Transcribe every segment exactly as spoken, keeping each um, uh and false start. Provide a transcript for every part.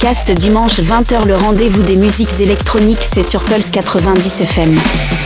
Podcast dimanche vingt heures, le rendez-vous des musiques électroniques, c'est sur Pulse quatre-vingt-dix F M.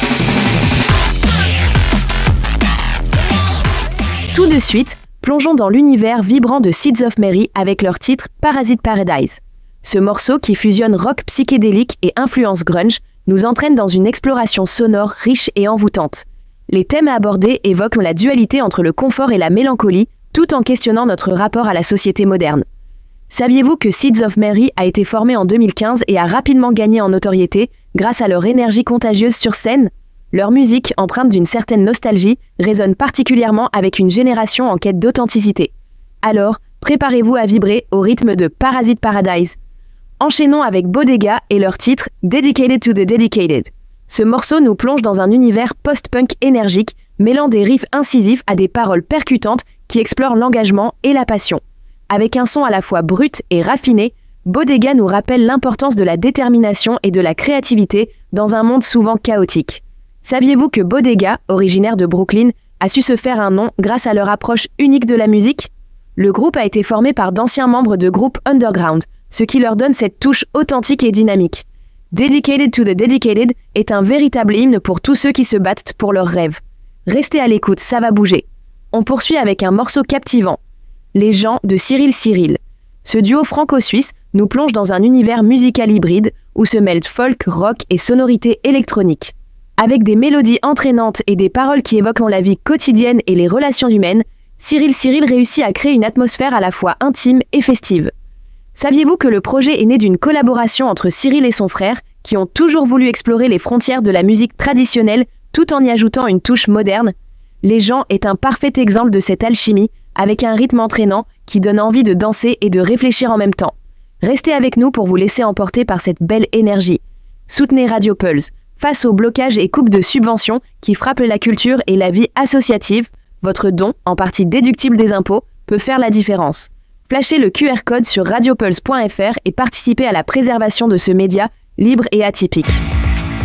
Tout de suite, plongeons dans l'univers vibrant de Seeds of Mary avec leur titre Parasite Paradise. Ce morceau qui fusionne rock psychédélique et influence grunge nous entraîne dans une exploration sonore riche et envoûtante. Les thèmes abordés évoquent la dualité entre le confort et la mélancolie, tout en questionnant notre rapport à la société moderne. Saviez-vous que Seeds of Mary a été formé en deux mille quinze et a rapidement gagné en notoriété grâce à leur énergie contagieuse sur scène ? Leur musique, empreinte d'une certaine nostalgie, résonne particulièrement avec une génération en quête d'authenticité. Alors, préparez-vous à vibrer au rythme de Parasite Paradise. Enchaînons avec Bodega et leur titre Dedicated to the Dedicated. Ce morceau nous plonge dans un univers post-punk énergique, mêlant des riffs incisifs à des paroles percutantes qui explorent l'engagement et la passion. Avec un son à la fois brut et raffiné, Bodega nous rappelle l'importance de la détermination et de la créativité dans un monde souvent chaotique. Saviez-vous que Bodega, originaire de Brooklyn, a su se faire un nom grâce à leur approche unique de la musique ? Le groupe a été formé par d'anciens membres de groupes underground, ce qui leur donne cette touche authentique et dynamique. Dedicated to the Dedicated est un véritable hymne pour tous ceux qui se battent pour leurs rêves. Restez à l'écoute, ça va bouger. On poursuit avec un morceau captivant. Les gens de Cyril Cyril. Ce duo franco-suisse nous plonge dans un univers musical hybride où se mêlent folk, rock et sonorités électroniques. Avec des mélodies entraînantes et des paroles qui évoquent la vie quotidienne et les relations humaines, Cyril Cyril réussit à créer une atmosphère à la fois intime et festive. Saviez-vous que le projet est né d'une collaboration entre Cyril et son frère, qui ont toujours voulu explorer les frontières de la musique traditionnelle tout en y ajoutant une touche moderne ? Les gens est un parfait exemple de cette alchimie, avec un rythme entraînant qui donne envie de danser et de réfléchir en même temps. Restez avec nous pour vous laisser emporter par cette belle énergie. Soutenez Radio Pulse. Face aux blocages et coupes de subventions qui frappent la culture et la vie associative, votre don, en partie déductible des impôts, peut faire la différence. Flashez le Q R code sur radiopulse point f r et participez à la préservation de ce média libre et atypique.